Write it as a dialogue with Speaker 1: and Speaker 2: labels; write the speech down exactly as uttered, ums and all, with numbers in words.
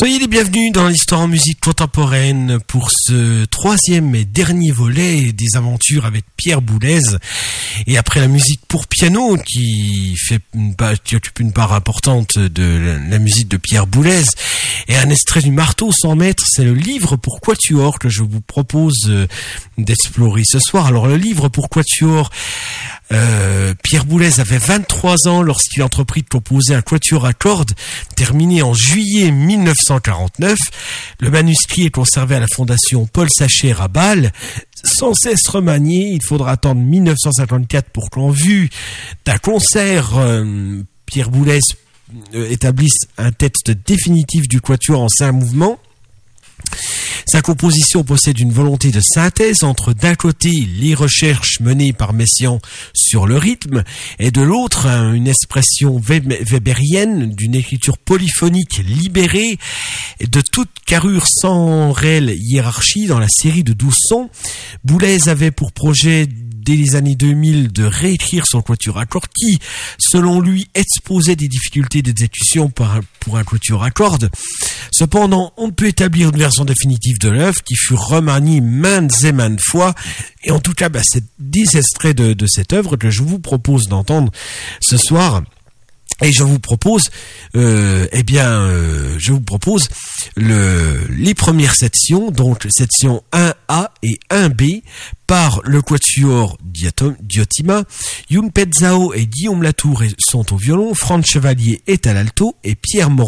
Speaker 1: Soyez les bienvenus dans l'histoire en musique contemporaine pour ce troisième et dernier volet des aventures avec Pierre Boulez. Et après la musique pour piano qui fait une, qui occupe une part importante de la musique de Pierre Boulez et un extrait du Marteau sans maître, c'est le livre pour quatuor que je vous propose d'explorer ce soir. Alors le livre pour quatuor, Euh, Pierre Boulez avait vingt-trois ans lorsqu'il entreprit de composer un quatuor à cordes terminé en juillet mille neuf cent quarante-neuf. Le manuscrit est conservé à la fondation Paul Sacher à Bâle. Sans cesse remanié, il faudra attendre mille neuf cent cinquante-quatre pour qu'en vue d'un concert, euh, Pierre Boulez euh, établisse un texte définitif du quatuor en cinq mouvements. Sa composition possède une volonté de synthèse entre d'un côté les recherches menées par Messiaen sur le rythme et de l'autre une expression weberienne d'une écriture polyphonique libérée de toute carrure sans réelle hiérarchie dans la série de douze sons. Boulez avait pour projet dès les années deux mille de réécrire son quatuor à cordes qui, selon lui, exposait des difficultés d'exécution pour un quatuor à cordes. Cependant, on ne peut établir une version définitive de l'œuvre qui fut remaniée maintes et maintes fois. Et en tout cas, bah, c'est dix extraits de, de cette œuvre que je vous propose d'entendre ce soir. Et je vous propose, euh, eh bien, euh, je vous propose le, les premières sections, donc section un A et un B, par le quatuor Diotima. Youn Petzao et Guillaume Latour sont au violon, Franck Chevalier est à l'alto et Pierre Morin